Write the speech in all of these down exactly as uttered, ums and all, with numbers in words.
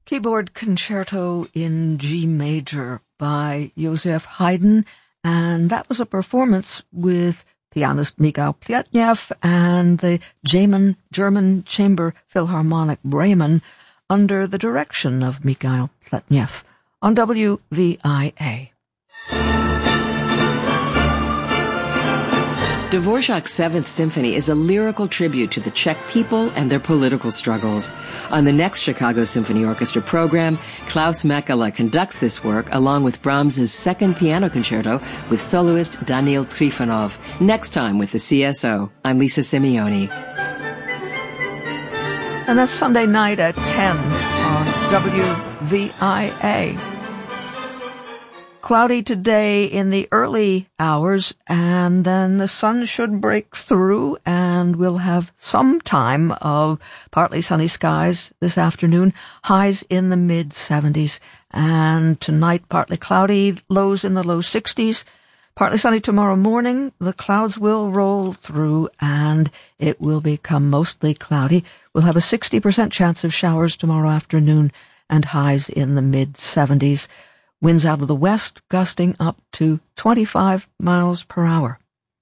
Keyboard Concerto in G major by Joseph Haydn, and that was a performance with pianist Mikhail Pletnev and the German, German Chamber Philharmonic Bremen under the direction of Mikhail Pletnev on W V I A. Dvorak's Seventh Symphony is a lyrical tribute to the Czech people and their political struggles. On the next Chicago Symphony Orchestra program, Klaus Mekala conducts this work along with Brahms's Second Piano Concerto with soloist Daniil Trifonov. Next time with the C S O, I'm Lisa Simeoni. And that's Sunday night at ten on W V I A. Cloudy today in the early hours, and then the sun should break through, and we'll have some time of partly sunny skies this afternoon, highs in the mid seventies, and tonight partly cloudy, lows in the low sixties. Partly sunny tomorrow morning, the clouds will roll through, and it will become mostly cloudy. We'll have a sixty percent chance of showers tomorrow afternoon, and highs in the mid seventies. Winds out of the west gusting up to twenty-five miles per hour.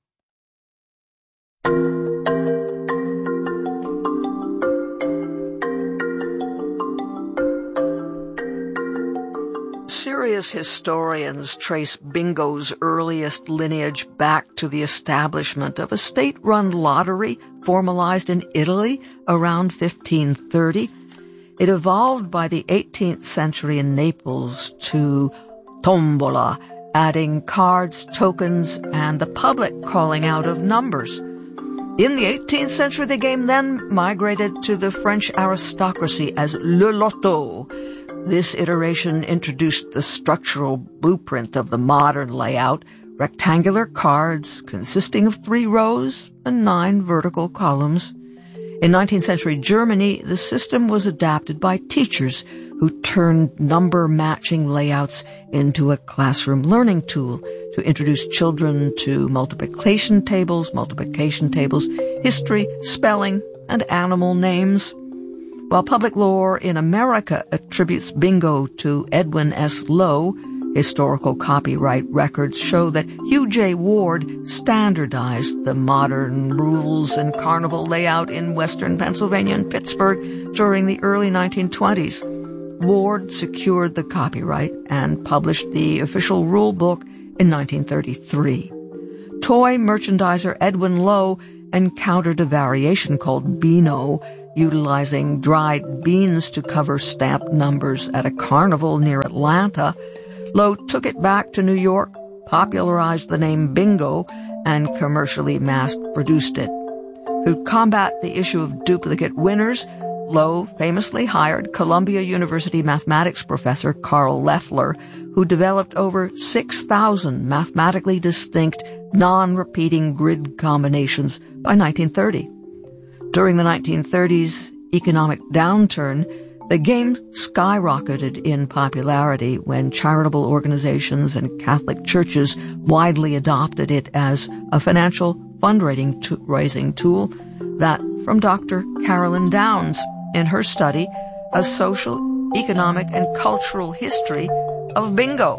Serious historians trace bingo's earliest lineage back to the establishment of a state-run lottery formalized in Italy around fifteen thirty. It evolved by the eighteenth century in Naples to tombola, adding cards, tokens, and the public calling out of numbers. In the eighteenth century, the game then migrated to the French aristocracy as le loto. This iteration introduced the structural blueprint of the modern layout, rectangular cards consisting of three rows and nine vertical columns. In nineteenth century Germany, the system was adapted by teachers who turned number-matching layouts into a classroom learning tool to introduce children to multiplication tables, multiplication tables, history, spelling, and animal names. While public lore in America attributes bingo to Edwin S. Lowe, historical copyright records show that Hugh J. Ward standardized the modern rules and carnival layout in western Pennsylvania and Pittsburgh during the early nineteen twenties. Ward secured the copyright and published the official rule book in nineteen thirty-three. Toy merchandiser Edwin Lowe encountered a variation called Beano, utilizing dried beans to cover stamped numbers at a carnival near Atlanta. Lowe took it back to New York, popularized the name bingo, and commercially mass-produced it. To combat the issue of duplicate winners, Lowe famously hired Columbia University mathematics professor Carl Leffler, who developed over six thousand mathematically distinct, non-repeating grid combinations by nineteen thirty. During the nineteen thirties economic downturn, the game skyrocketed in popularity when charitable organizations and Catholic churches widely adopted it as a financial fundraising to- raising tool. That from Doctor Carolyn Downs in her study, A Social, Economic, and Cultural History of Bingo.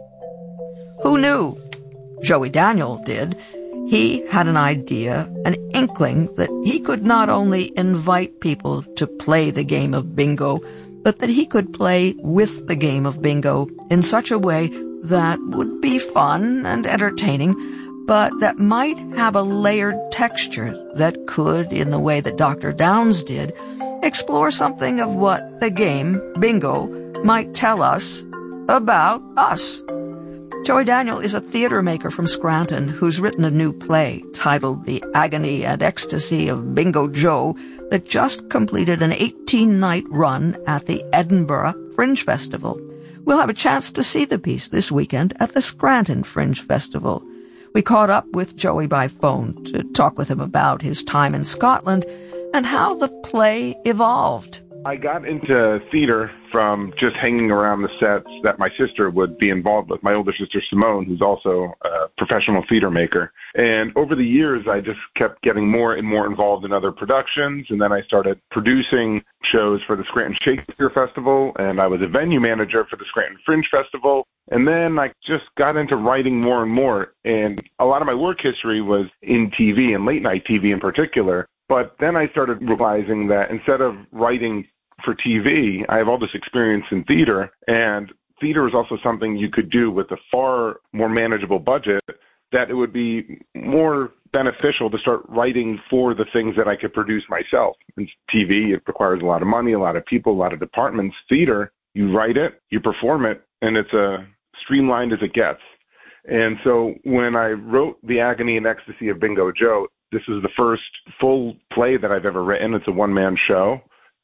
Who knew? Joey Daniel did. He had an idea, an inkling, that he could not only invite people to play the game of bingo, but that he could play with the game of bingo in such a way that would be fun and entertaining, but that might have a layered texture that could, in the way that Doctor Downs did, explore something of what the game, bingo, might tell us about us. Joey Daniel is a theater maker from Scranton who's written a new play titled The Agony and Ecstasy of Bingo Joe that just completed an eighteen-night run at the Edinburgh Fringe Festival. We'll have a chance to see the piece this weekend at the Scranton Fringe Festival. We caught up with Joey by phone to talk with him about his time in Scotland and how the play evolved. I got into theater from just hanging around the sets that my sister would be involved with, my older sister Simone, who's also a professional theater maker. And over the years, I just kept getting more and more involved in other productions, and then I started producing shows for the Scranton Shakespeare Festival, and I was a venue manager for the Scranton Fringe Festival. And then I just got into writing more and more, and a lot of my work history was in T V and late-night T V in particular. But then I started realizing that instead of writing for T V, I have all this experience in theater, and theater is also something you could do with a far more manageable budget, that it would be more beneficial to start writing for the things that I could produce myself. In T V, it requires a lot of money, a lot of people, a lot of departments. Theater, you write it, you perform it, and it's as streamlined as it gets. And so when I wrote The Agony and Ecstasy of Bingo Joe, this is the first full play that I've ever written. It's a one-man show,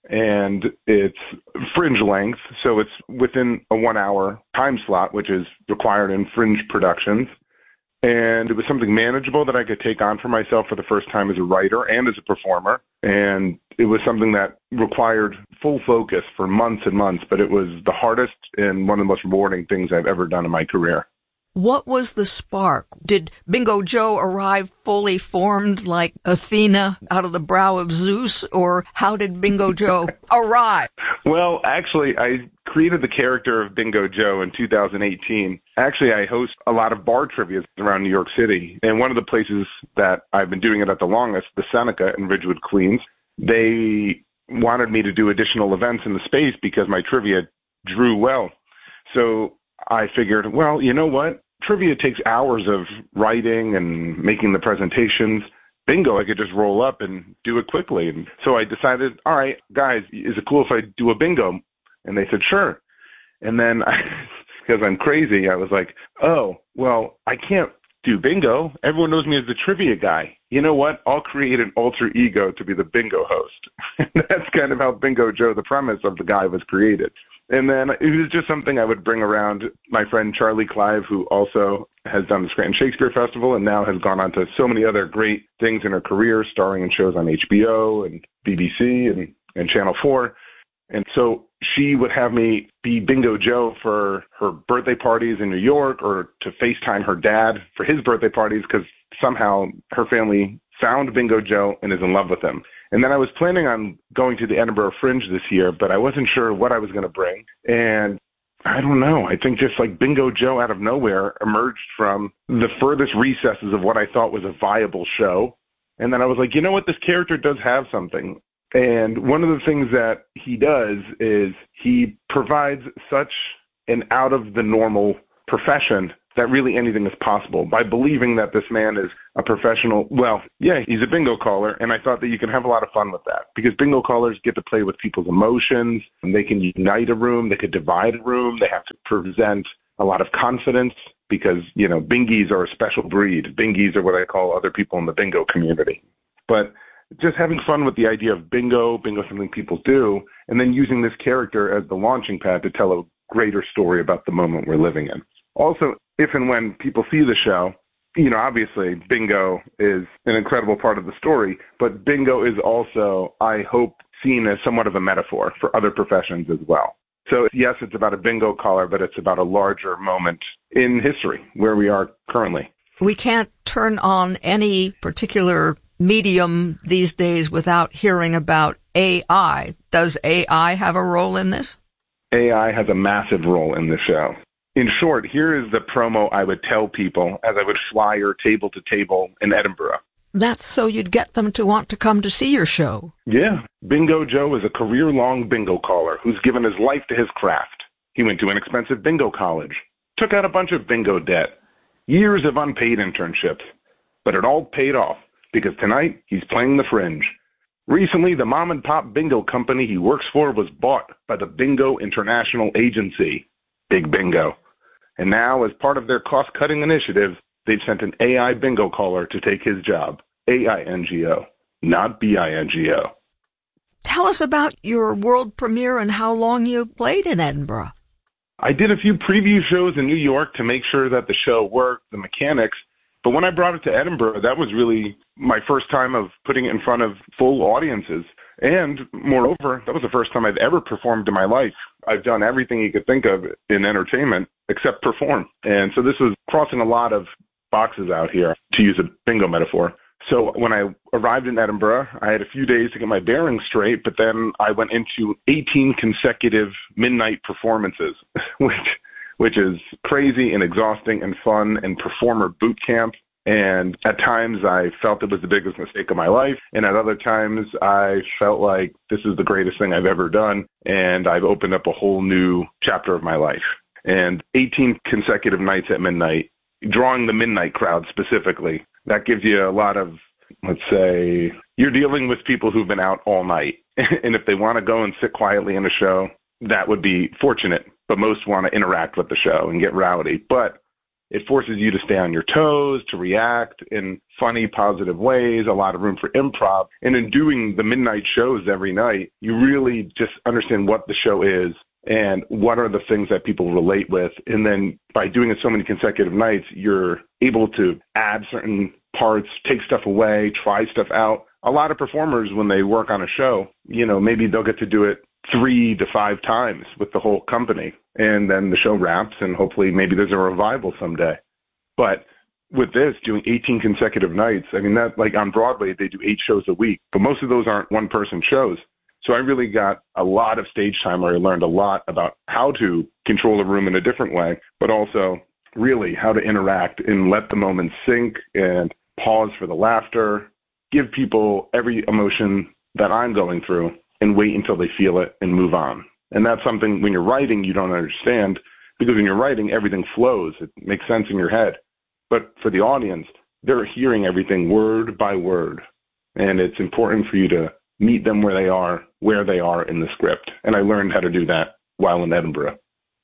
and it's Fringe length, so it's within a one-hour time slot, which is required in Fringe productions. And it was something manageable that I could take on for myself for the first time as a writer and as a performer. And it was something that required full focus for months and months, but it was the hardest and one of the most rewarding things I've ever done in my career. What was the spark? Did Bingo Joe arrive fully formed like Athena out of the brow of Zeus, or how did Bingo Joe arrive? Well, actually, I created the character of Bingo Joe in two thousand eighteen. Actually, I host a lot of bar trivia around New York City, and one of the places that I've been doing it at the longest, the Seneca in Ridgewood, Queens, they wanted me to do additional events in the space because my trivia drew well. So I figured, well, you know what? Trivia takes hours of writing and making the presentations. Bingo, I could just roll up and do it quickly. And so I decided, all right, guys, is it cool if I do a bingo? And they said, sure. And then, because I'm crazy, I was like, oh, well, I can't do bingo. Everyone knows me as the trivia guy. You know what? I'll create an alter ego to be the bingo host. That's kind of how Bingo Joe, the premise of the guy, was created. And then it was just something I would bring around my friend Charlie Clive, who also has done the Scranton Shakespeare Festival and now has gone on to so many other great things in her career, starring in shows on H B O and B B C and, and Channel four. And so she would have me be Bingo Joe for her birthday parties in New York, or to FaceTime her dad for his birthday parties, because somehow her family found Bingo Joe and is in love with him. And then I was planning on going to the Edinburgh Fringe this year, but I wasn't sure what I was going to bring. And I don't know. I think just like Bingo Joe out of nowhere emerged from the furthest recesses of what I thought was a viable show. And then I was like, you know what? This character does have something. And one of the things that he does is he provides such an out-of-the-normal profession that really anything is possible by believing that this man is a professional. Well, yeah, he's a bingo caller, and I thought that you can have a lot of fun with that because bingo callers get to play with people's emotions, and they can unite a room, they could divide a room, they have to present a lot of confidence because, you know, bingies are a special breed. Bingies are what I call other people in the bingo community. But just having fun with the idea of bingo, bingo something people do, and then using this character as the launching pad to tell a greater story about the moment we're living in. Also, if and when people see the show, you know, obviously bingo is an incredible part of the story, but bingo is also, I hope, seen as somewhat of a metaphor for other professions as well. So yes, it's about a bingo caller, but it's about a larger moment in history where we are currently. We can't turn on any particular medium these days without hearing about A I. Does A I have a role in this? A I has a massive role in the show. In short, here is the promo I would tell people as I would flyer table to table in Edinburgh. That's so you'd get them to want to come to see your show. Yeah. Bingo Joe is a career-long bingo caller who's given his life to his craft. He went to an expensive bingo college, took out a bunch of bingo debt, years of unpaid internships, but it all paid off because tonight he's playing the Fringe. Recently, the mom-and-pop bingo company he works for was bought by the Bingo International Agency, Big Bingo. And now, as part of their cost-cutting initiative, they've sent an A I bingo caller to take his job. A I N G O, not B I N G O. Tell us about your world premiere and how long you played in Edinburgh. I did a few preview shows in New York to make sure that the show worked, the mechanics. But when I brought it to Edinburgh, that was really my first time of putting it in front of full audiences. And moreover, that was the first time I've ever performed in my life. I've done everything you could think of in entertainment except perform. And so this was crossing a lot of boxes out here, to use a bingo metaphor. So when I arrived in Edinburgh, I had a few days to get my bearings straight, but then I went into eighteen consecutive midnight performances, which which is crazy and exhausting and fun and performer boot camp. And at times I felt it was the biggest mistake of my life. And at other times I felt like this is the greatest thing I've ever done. And I've opened up a whole new chapter of my life. And eighteen consecutive nights at midnight, drawing the midnight crowd specifically, that gives you a lot of, let's say, you're dealing with people who've been out all night. And if they want to go and sit quietly in a show, that would be fortunate. But most want to interact with the show and get rowdy. But it forces you to stay on your toes, to react in funny, positive ways, a lot of room for improv. And in doing the midnight shows every night, you really just understand what the show is and what are the things that people relate with. And then by doing it so many consecutive nights, you're able to add certain parts, take stuff away, try stuff out. A lot of performers, when they work on a show, you know, maybe they'll get to do it three to five times with the whole company. And then the show wraps, and hopefully maybe there's a revival someday. But with this, doing eighteen consecutive nights, I mean, that, like on Broadway, they do eight shows a week, but most of those aren't one-person shows. So I really got a lot of stage time where I learned a lot about how to control a room in a different way, but also really how to interact and let the moment sink and pause for the laughter, give people every emotion that I'm going through, and wait until they feel it and move on. And that's something when you're writing you don't understand, because when you're writing, everything flows. It makes sense in your head. But for the audience, they're hearing everything word by word. And it's important for you to meet them where they are, where they are in the script. And I learned how to do that while in Edinburgh.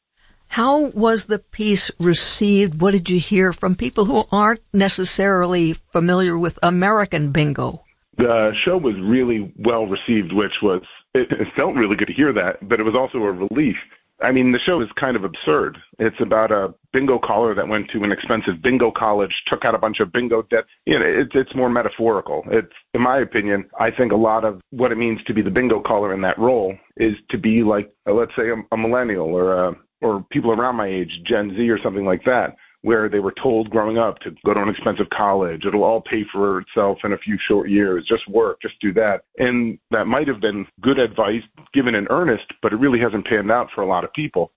How was the piece received? What did you hear from people who aren't necessarily familiar with American bingo? The show was really well received, which was, it, it felt really good to hear that, but it was also a relief. I mean, the show is kind of absurd. It's about a bingo caller that went to an expensive bingo college, took out a bunch of bingo debt. You know, it's it's more metaphorical. It's, in my opinion, I think a lot of what it means to be the bingo caller in that role is to be like, uh, let's say, a, a millennial or a, or people around my age, Gen Z or something like that, where they were told growing up to go to an expensive college. It'll all pay for itself in a few short years. Just work, just do that. And that might have been good advice given in earnest, but it really hasn't panned out for a lot of people.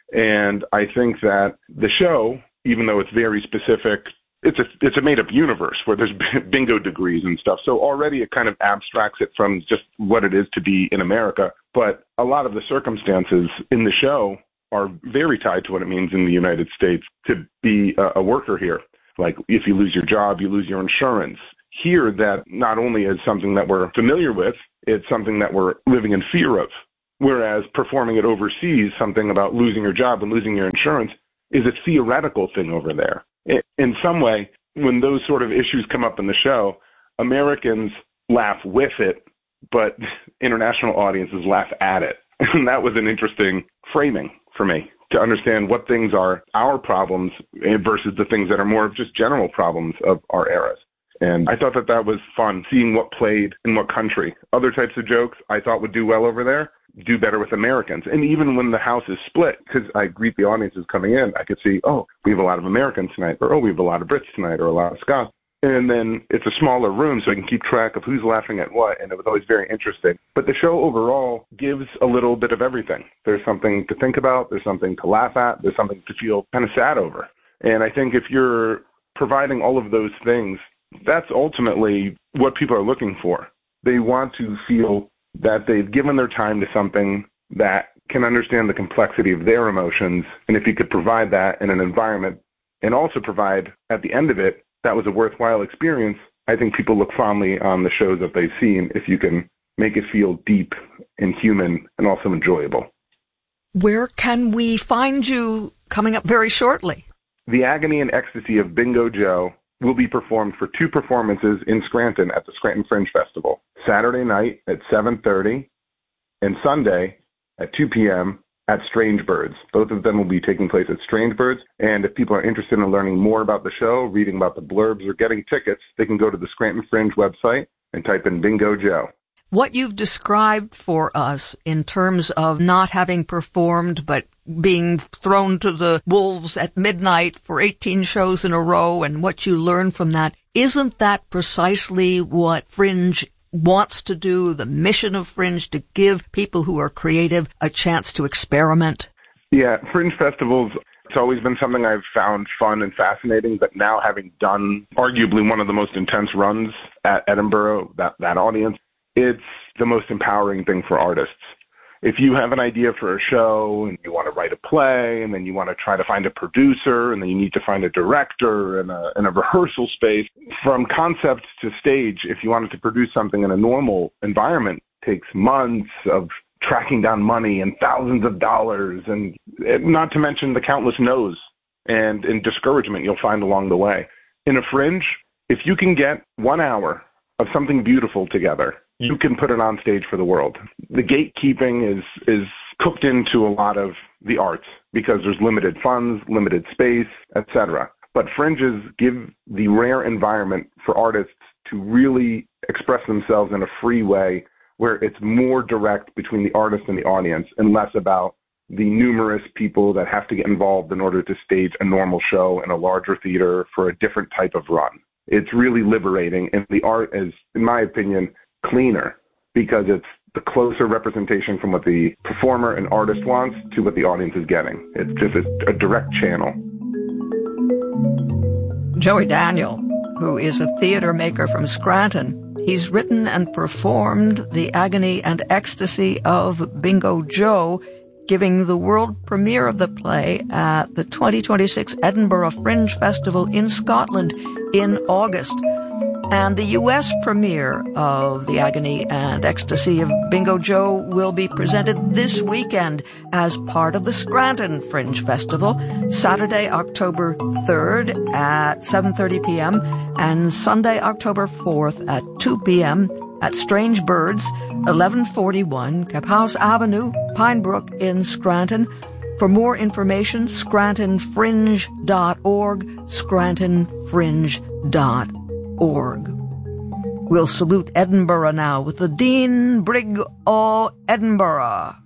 And I think that the show, even though it's very specific, it's a it's a made-up universe where there's bingo degrees and stuff. So already it kind of abstracts it from just what it is to be in America. But a lot of the circumstances in the show are very tied to what it means in the United States to be a, a worker here. Like if you lose your job, you lose your insurance. Here, that not only is something that we're familiar with, it's something that we're living in fear of. Whereas performing it overseas, something about losing your job and losing your insurance, is a theoretical thing over there. In some way, when those sort of issues come up in the show, Americans laugh with it, but international audiences laugh at it. And that was an interesting framing for me, to understand what things are our problems versus the things that are more of just general problems of our eras. And I thought that that was fun, seeing what played in what country. Other types of jokes I thought would do well over there, do better with Americans. And even when the house is split, because I greet the audiences coming in, I could see, oh, we have a lot of Americans tonight, or oh, we have a lot of Brits tonight, or a lot of Scots. And then it's a smaller room, so I can keep track of who's laughing at what, and it was always very interesting. But the show overall gives a little bit of everything. There's something to think about, there's something to laugh at, there's something to feel kind of sad over. And I think if you're providing all of those things, that's ultimately what people are looking for. They want to feel that they've given their time to something that can understand the complexity of their emotions, and if you could provide that in an environment, and also provide, at the end of it, that was a worthwhile experience, I think people look fondly on the shows that they've seen if you can make it feel deep and human and also enjoyable. Where can we find you coming up very shortly? The Agony and Ecstasy of Bingo Joe will be performed for two performances in Scranton at the Scranton Fringe Festival, Saturday night at seven thirty and Sunday at two p.m. at Strange Birds. Both of them will be taking place at Strange Birds. And if people are interested in learning more about the show, reading about the blurbs, or getting tickets, they can go to the Scranton Fringe website and type in Bingo Joe. What you've described for us in terms of not having performed but being thrown to the wolves at midnight for eighteen shows in a row and what you learn from that, isn't that precisely what Fringe wants to do, the mission of Fringe, to give people who are creative a chance to experiment? Yeah, Fringe festivals, it's always been something I've found fun and fascinating, but now having done arguably one of the most intense runs at Edinburgh, that, that audience, it's the most empowering thing for artists. If you have an idea for a show and you want to write a play and then you want to try to find a producer and then you need to find a director and a, and a rehearsal space, from concept to stage, if you wanted to produce something in a normal environment, it takes months of tracking down money and thousands of dollars, and not to mention the countless no's and, and discouragement you'll find along the way. In a Fringe, if you can get one hour of something beautiful together, you can put it on stage for the world. The gatekeeping is is cooked into a lot of the arts because there's limited funds, limited space, et cetera. But Fringes give the rare environment for artists to really express themselves in a free way where it's more direct between the artist and the audience and less about the numerous people that have to get involved in order to stage a normal show in a larger theater for a different type of run. It's really liberating, and the art is, in my opinion, cleaner because it's the closer representation from what the performer and artist wants to what the audience is getting. It's just a, a direct channel. Joey Daniel, who is a theater maker from Scranton, he's written and performed The Agony and Ecstasy of Bingo Joe, giving the world premiere of the play at the twenty twenty-six Edinburgh Fringe Festival in Scotland in August. And the U S premiere of The Agony and Ecstasy of Bingo Joe will be presented this weekend as part of the Scranton Fringe Festival, Saturday, October third at seven thirty p.m. and Sunday, October fourth at two p.m. at Strange Birds, eleven forty-one Cap House Avenue, Pinebrook in Scranton. For more information, scranton fringe dot org, scranton fringe dot org. We'll salute Edinburgh now with the Dean Brigg o' Edinburgh.